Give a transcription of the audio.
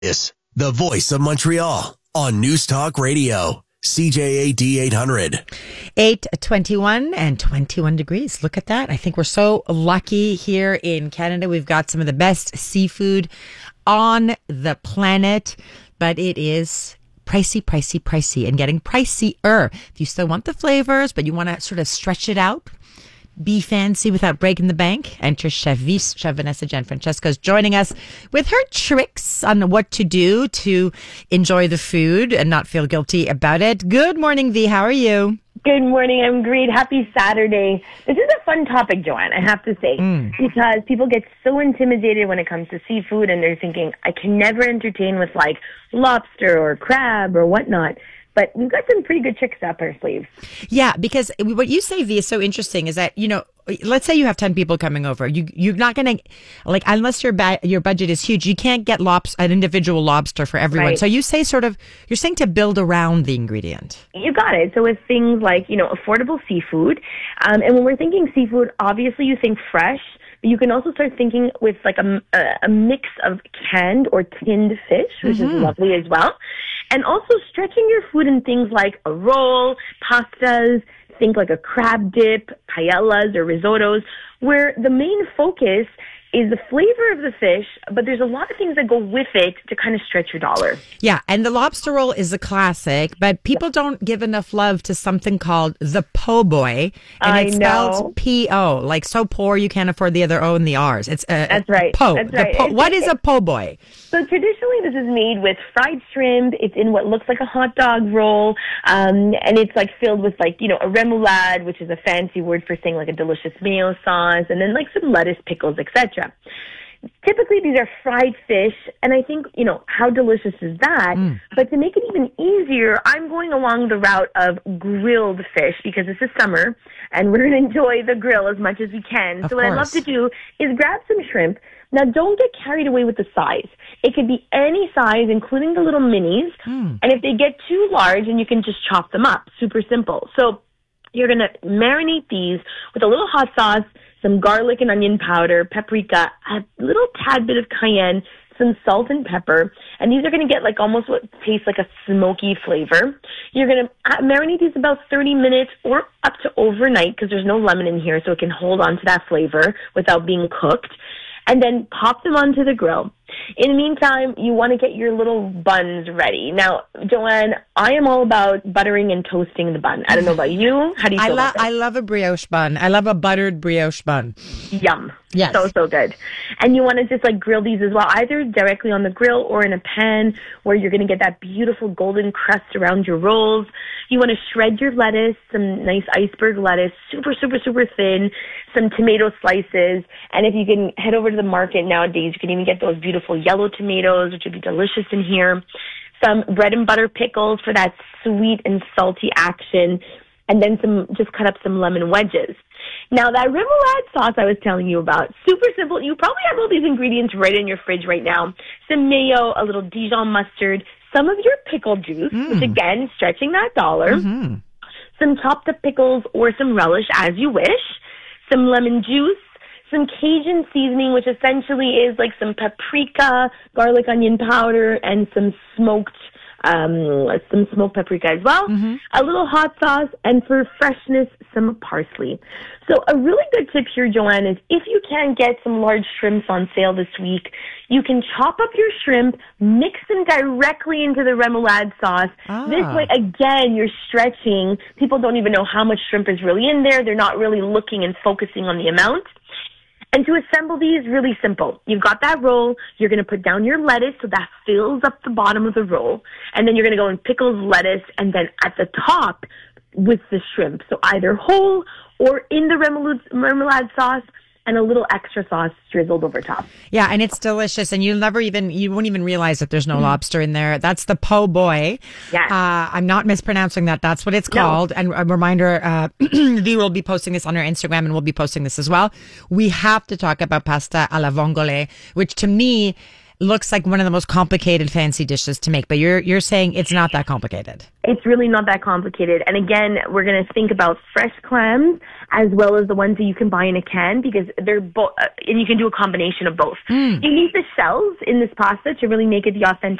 Is the voice of Montreal on News Talk Radio, CJAD 800. 8:21 and 21 degrees. Look at that. I think we're so lucky here in Canada. We've got some of the best seafood on the planet, but it is pricey, and getting pricier. If you still want the flavors, but you want to sort of stretch it out, be fancy without breaking the bank, enter Chef Vanessa Gianfrancesco is joining us with her tricks on what to do to enjoy the food and not feel guilty about it. Good morning, V. How are you? Good morning. I'm great. Happy Saturday. This is a fun topic, Joanne, I have to say, because people get so intimidated when it comes to seafood and they're thinking, I can never entertain with like lobster or crab or whatnot. But we've got some pretty good tricks up our sleeves. Yeah, because what you say, V, is so interesting is that, you know, let's say you have 10 people coming over. You're not going to, like, unless your budget is huge, you can't get an individual lobster for everyone. Right. So you say you're saying to build around the ingredient. You got it. So with things like, you know, affordable seafood, and when we're thinking seafood, obviously you think fresh. You can also start thinking with like a mix of canned or tinned fish, which is lovely as well. And also stretching your food in things like a roll, pastas, think like a crab dip, paellas or risottos, where the main focus is the flavor of the fish, but there's a lot of things that go with it to kind of stretch your dollar. Yeah, and the lobster roll is a classic, but people don't give enough love to something called the po' boy, and it's spelled P-O, like so poor you can't afford the other O and the R's. It's That's right. Po. That's right. What is a po' boy? So traditionally this is made with fried shrimp. It's in what looks like a hot dog roll, and it's like filled with like, you know, a remoulade, which is a fancy word for saying like a delicious mayo sauce, and then like some lettuce, pickles, etc. Typically, these are fried fish, and I think, you know, how delicious is that? But to make it even easier, I'm going along the route of grilled fish because this is summer, and we're going to enjoy the grill as much as we can. So what I love to do is grab some shrimp. Now, don't get carried away with the size. It could be any size, including the little minis, and if they get too large, then you can just chop them up. Super simple. So you're going to marinate these with a little hot sauce, some garlic and onion powder, paprika, a little tad bit of cayenne, some salt and pepper. And these are going to get like almost what tastes like a smoky flavor. You're going to marinate these about 30 minutes or up to overnight because there's no lemon in here, so it can hold on to that flavor without being cooked. And then pop them onto the grill. In the meantime, you want to get your little buns ready. Now, Joanne, I am all about buttering and toasting the bun. I don't know about you. How do you feel about that? I love a brioche bun. I love a buttered brioche bun. Yum. Yes. So good. And you want to just like grill these as well, either directly on the grill or in a pan where you're going to get that beautiful golden crust around your rolls. You want to shred your lettuce, some nice iceberg lettuce, super thin, some tomato slices. And if you can head over to the market nowadays, you can even get those beautiful yellow tomatoes, which would be delicious in here. Some bread and butter pickles for that sweet and salty action. And then just cut up some lemon wedges. Now, that remoulade sauce I was telling you about, super simple. You probably have all these ingredients right in your fridge right now. Some mayo, a little Dijon mustard, some of your pickle juice, which again, stretching that dollar. Some chopped up pickles or some relish as you wish. Some lemon juice. Some Cajun seasoning, which essentially is like some paprika, garlic, onion powder, and some smoked paprika as well. A little hot sauce, and for freshness, some parsley. So a really good tip here, Joanne, is if you can get some large shrimps on sale this week, you can chop up your shrimp, mix them directly into the remoulade sauce. This way, again, you're stretching. People don't even know how much shrimp is really in there. They're not really looking and focusing on the amount. And to assemble these, really simple. You've got that roll. You're going to put down your lettuce so that fills up the bottom of the roll. And then you're going to go in pickles, lettuce, and then at the top with the shrimp. So either whole or in the remoulade sauce, and a little extra sauce drizzled over top. Yeah, and it's delicious, and you won't even realize that there's no lobster in there. That's the po' boy. Yes. I'm not mispronouncing that. That's what it's called. And a reminder, we will be posting this on our Instagram, and we'll be posting this as well. We have to talk about pasta alla vongole, which to me looks like one of the most complicated fancy dishes to make, but you're saying it's not that complicated. It's really not that complicated. And again, we're going to think about fresh clams as well as the ones that you can buy in a can, because they're both, and you can do a combination of both. You need the shells in this pasta to really make it the authentic